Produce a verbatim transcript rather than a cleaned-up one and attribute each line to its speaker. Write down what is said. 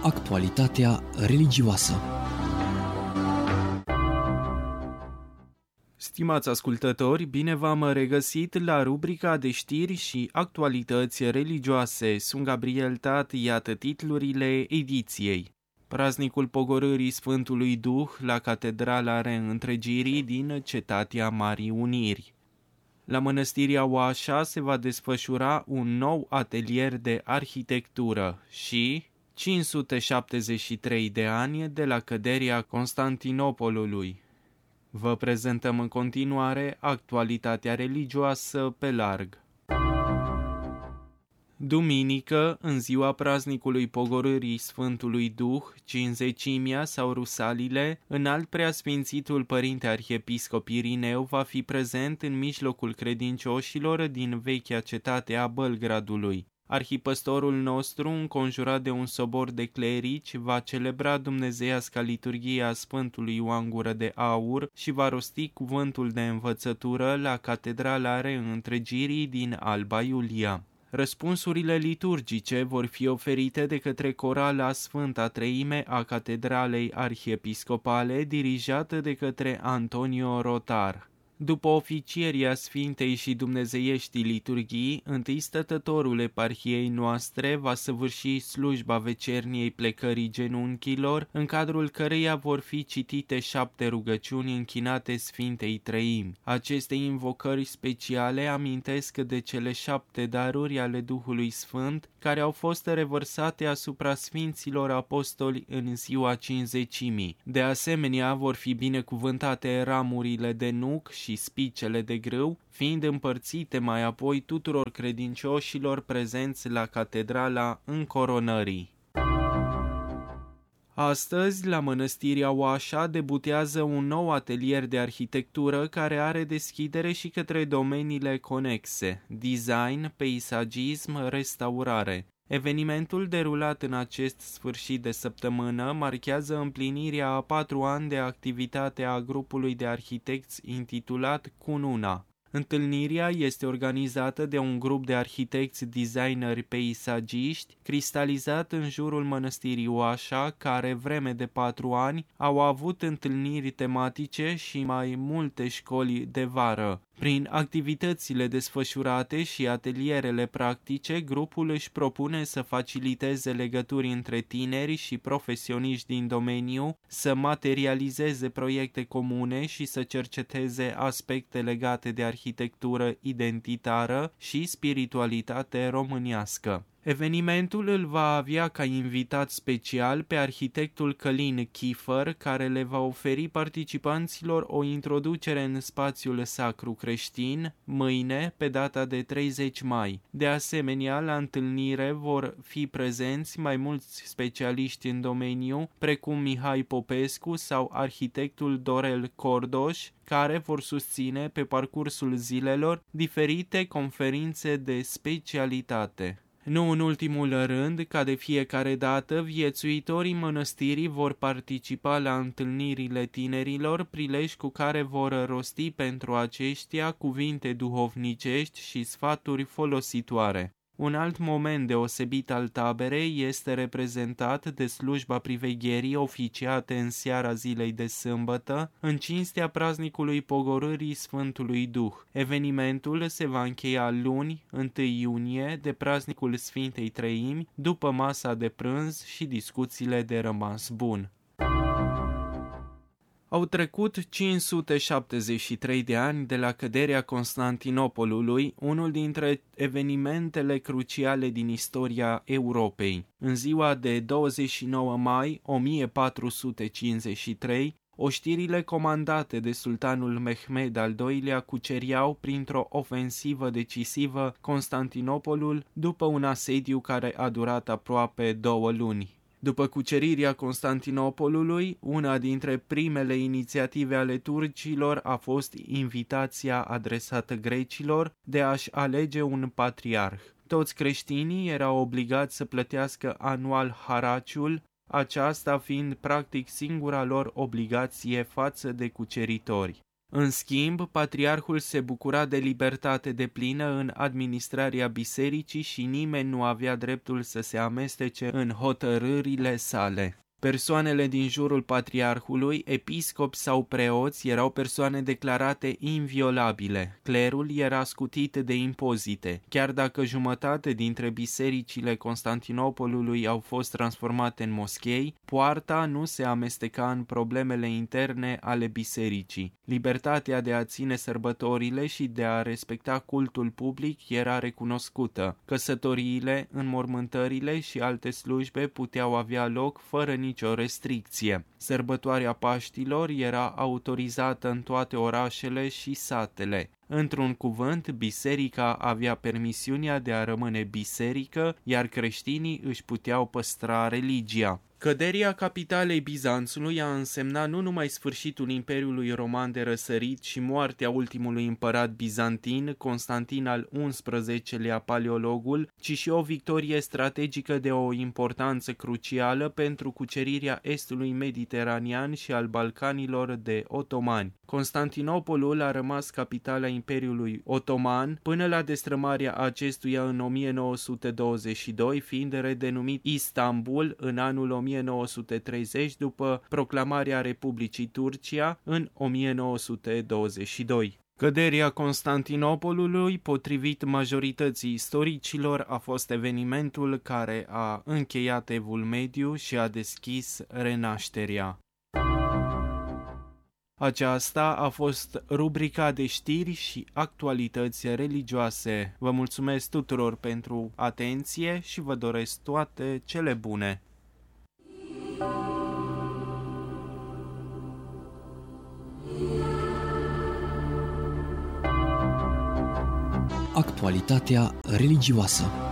Speaker 1: Actualitatea religioasă.
Speaker 2: Stimați ascultători, bine v-am regăsit la rubrica de știri și actualități religioase. Sunt Gabriel Tat, iată titlurile ediției. Praznicul Pogorârii Sfântului Duh la Catedrala Reîntregirii din Cetatea Marii Uniri. La Mănăstirea Oașa se va desfășura un nou atelier de arhitectură și cinci sute șaptezeci și trei de ani de la căderea Constantinopolului. Vă prezentăm în continuare actualitatea religioasă pe larg. Duminică, în ziua praznicului Pogorârii Sfântului Duh, Cincizecimea sau Rusalile, înalt preasfințitul Părinte Arhiepiscop Irineu va fi prezent în mijlocul credincioșilor din vechea cetate a Bălgradului. Arhipăstorul nostru, înconjurat de un sobor de clerici, va celebra dumnezeiasca liturghie a Sfântului Ioan Gură de Aur și va rosti cuvântul de învățătură la Catedrala Reîntregirii din Alba Iulia. Răspunsurile liturgice vor fi oferite de către corala Sfânta Treime a Catedralei Arhiepiscopale, dirijată de către Antonio Rotar. După oficieria Sfintei și Dumnezeiești liturghii, întâi stătătorul eparhiei noastre va săvârși slujba vecerniei plecării genunchilor, în cadrul căreia vor fi citite șapte rugăciuni închinate Sfintei Treimi. Aceste invocări speciale amintesc de cele șapte daruri ale Duhului Sfânt, care au fost revărsate asupra Sfinților Apostoli în ziua Cincizecimii. De asemenea, vor fi binecuvântate ramurile de nuc și și spicele de grâu, fiind împărțite mai apoi tuturor credincioșilor prezenți la Catedrala Încoronării. Astăzi, la Mănăstirea Oașa, debutează un nou atelier de arhitectură care are deschidere și către domeniile conexe: design, peisagism, restaurare. Evenimentul derulat în acest sfârșit de săptămână marchează împlinirea a patru ani de activitate a grupului de arhitecți intitulat Cununa. Întâlnirea este organizată de un grup de arhitecți designeri peisagiști cristalizat în jurul Mănăstirii Oașa, care vreme de patru ani au avut întâlniri tematice și mai multe școli de vară. Prin activitățile desfășurate și atelierele practice, grupul își propune să faciliteze legături între tineri și profesioniști din domeniu, să materializeze proiecte comune și să cerceteze aspecte legate de arhitectură identitară și spiritualitate românească. Evenimentul îl va avea ca invitat special pe arhitectul Călin Chifăr, care le va oferi participanților o introducere în spațiul sacru creștin, mâine, pe data de treizeci mai. De asemenea, la întâlnire vor fi prezenți mai mulți specialiști în domeniu, precum Mihai Popescu sau arhitectul Dorel Cordoș, care vor susține pe parcursul zilelor diferite conferințe de specialitate. Nu în ultimul rând, ca de fiecare dată, viețuitorii mănăstirii vor participa la întâlnirile tinerilor, prilej cu care vor rosti pentru aceștia cuvinte duhovnicești și sfaturi folositoare. Un alt moment deosebit al taberei este reprezentat de slujba privegherii oficiate în seara zilei de sâmbătă, în cinstea praznicului Pogorârii Sfântului Duh. Evenimentul se va încheia luni, întâi iunie, de praznicul Sfintei Treimi, după masa de prânz și discuțiile de rămas bun. Au trecut cinci sute șaptezeci și trei de ani de la căderea Constantinopolului, unul dintre evenimentele cruciale din istoria Europei. În ziua de douăzeci și nouă mai o mie patru sute cincizeci și trei, oștirile comandate de sultanul Mehmed al doilea cuceriau printr-o ofensivă decisivă Constantinopolul după un asediu care a durat aproape două luni. După cucerirea Constantinopolului, una dintre primele inițiative ale turcilor a fost invitația adresată grecilor de a-și alege un patriarh. Toți creștinii erau obligați să plătească anual haraciul, aceasta fiind practic singura lor obligație față de cuceritori. În schimb, patriarhul se bucura de libertate deplină în administrarea bisericii și nimeni nu avea dreptul să se amestece în hotărârile sale. Persoanele din jurul patriarhului, episcopi sau preoți, erau persoane declarate inviolabile. Clerul era scutit de impozite. Chiar dacă jumătate dintre bisericile Constantinopolului au fost transformate în moschei, poarta nu se amesteca în problemele interne ale bisericii. Libertatea de a ține sărbătorile și de a respecta cultul public era recunoscută. Căsătoriile, înmormântările și alte slujbe puteau avea loc fără nici nicio restricție. Sărbătoarea Paștilor era autorizată în toate orașele și satele. Într-un cuvânt, biserica avea permisiunea de a rămâne biserică, iar creștinii își puteau păstra religia. Căderea capitalei Bizanțului a însemnat nu numai sfârșitul Imperiului Roman de răsărit și moartea ultimului împărat bizantin, Constantin al unsprezecelea Paleologul, ci și o victorie strategică de o importanță crucială pentru cucerirea estului mediteranean și al Balcanilor de otomani. Constantinopolul a rămas capitala Imperiului Otoman până la destrămarea acestuia în o mie nouă sute douăzeci și doi, fiind redenumit Istanbul în anul o mie nouă sute treizeci după proclamarea Republicii Turcia în o mie nouă sute douăzeci și doi. Căderea Constantinopolului, potrivit majorității istoricilor, a fost evenimentul care a încheiat Evul Mediu și a deschis renașterea. Aceasta a fost rubrica de știri și actualități religioase. Vă mulțumesc tuturor pentru atenție și vă doresc toate cele bune.
Speaker 1: Actualitatea religioasă.